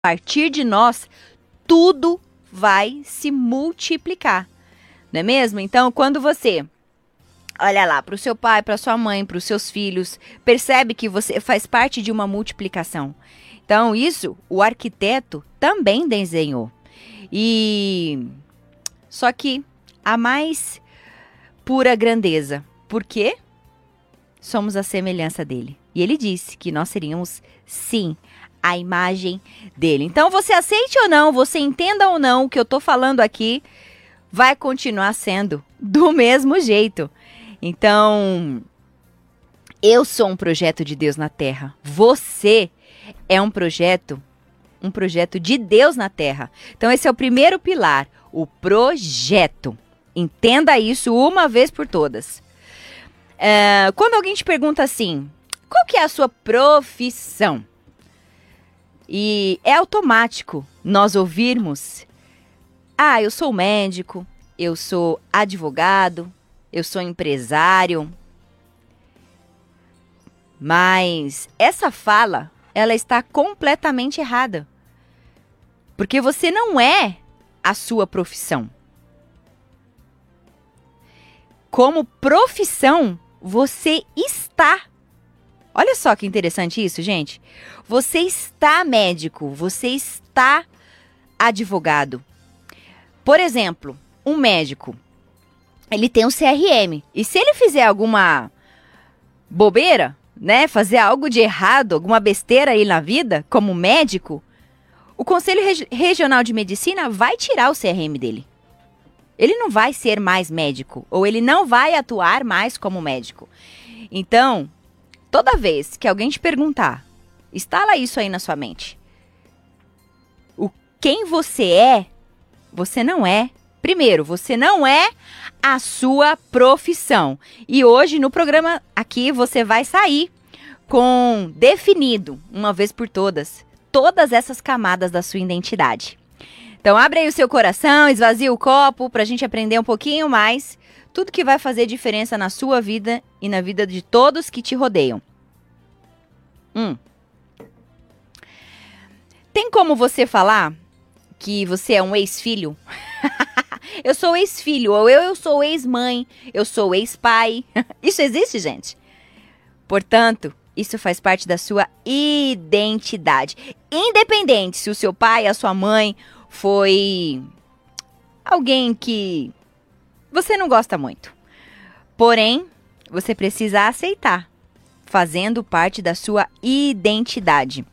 partir de nós, tudo vai se multiplicar, não é mesmo? Então, quando você olha lá para o seu pai, para sua mãe, para os seus filhos, percebe que você faz parte de uma multiplicação. Então, isso o arquiteto também desenhou. E só que a mais pura grandeza. Por quê? Somos a semelhança dele. E ele disse que nós seríamos, sim, a imagem dele. Então, você aceite ou não, você entenda ou não o que eu estou falando aqui, vai continuar sendo do mesmo jeito. Então, eu sou um projeto de Deus na Terra. Você é um projeto de Deus na Terra. Então, esse é o primeiro pilar, o projeto. Entenda isso uma vez por todas. Quando alguém te pergunta assim, qual que é a sua profissão? E é automático nós ouvirmos, eu sou médico, eu sou advogado, eu sou empresário. Mas essa fala, ela está completamente errada. Porque você não é a sua profissão. Como profissão, você está. Olha só que interessante isso, gente. Você está médico, você está advogado. Por exemplo, um médico, ele tem um CRM. E se ele fizer alguma bobeira, né, fazer algo de errado, alguma besteira aí na vida, como médico, o Conselho Regional de Medicina vai tirar o CRM dele. Ele não vai ser mais médico, ou ele não vai atuar mais como médico. Então, toda vez que alguém te perguntar, instala isso aí na sua mente. Quem você não é. Primeiro, você não é a sua profissão. E hoje, no programa aqui, você vai sair com definido, uma vez por todas essas camadas da sua identidade. Então, abre aí o seu coração, esvazia o copo para a gente aprender um pouquinho mais tudo que vai fazer diferença na sua vida e na vida de todos que te rodeiam. Tem como você falar que você é um ex-filho? Eu sou ex-filho, ou eu sou ex-mãe, eu sou ex-pai. Isso existe, gente? Portanto, isso faz parte da sua identidade. Independente se o seu pai, a sua mãe foi alguém que você não gosta muito. Porém, você precisa aceitar, fazendo parte da sua identidade.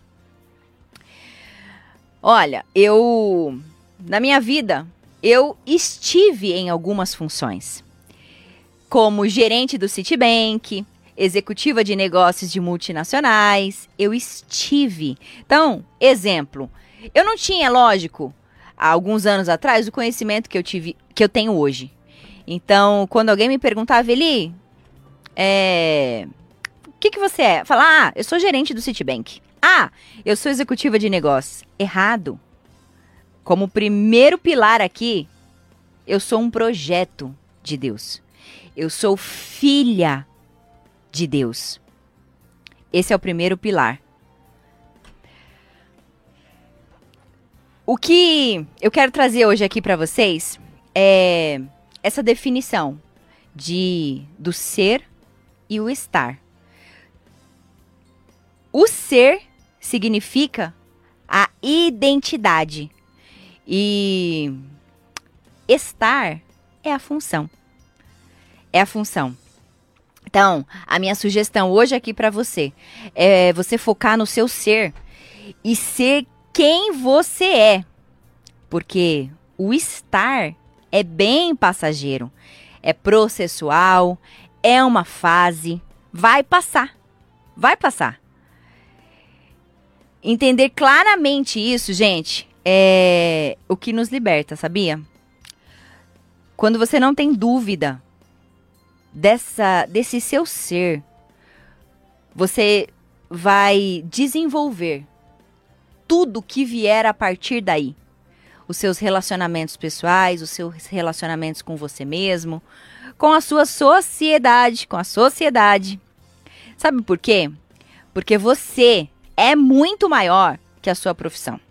Olha, na minha vida, eu estive em algumas funções. Como gerente do Citibank, executiva de negócios de multinacionais, eu estive. Então, exemplo, eu não tinha, lógico, há alguns anos atrás, o conhecimento que eu tenho hoje. Então, quando alguém me perguntava, Eli, o que você é? Fala, eu sou gerente do Citibank. Eu sou executiva de negócios. Errado. Como primeiro pilar aqui, eu sou um projeto de Deus. Eu sou filha de Deus. Esse é o primeiro pilar. O que eu quero trazer hoje aqui para vocês é essa definição do ser e o estar. O ser significa a identidade e estar é a função. É a função. Então, a minha sugestão hoje aqui para você é você focar no seu ser e ser quem você é. Porque o estar é bem passageiro, é processual, é uma fase, vai passar. Vai passar. Entender claramente isso, gente, é o que nos liberta, sabia? Quando você não tem dúvida desse seu ser, você vai desenvolver tudo que vier a partir daí. Os seus relacionamentos pessoais, os seus relacionamentos com você mesmo, com a sua sociedade, com a sociedade. Sabe por quê? Porque você é muito maior que a sua profissão.